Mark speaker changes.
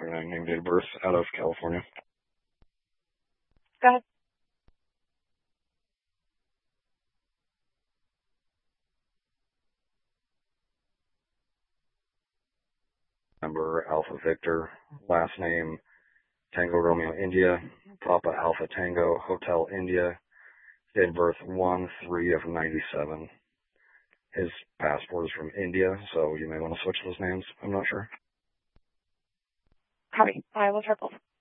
Speaker 1: 29, name, date of birth, out of California.
Speaker 2: Go ahead.
Speaker 1: Number, Alpha Victor. Last name, Tango Romeo India. Papa Alpha Tango Hotel India. Date of birth 1/3 of 97. His passport is from India, so you may want to switch those names. I'm not sure.
Speaker 2: Copy. I will check both.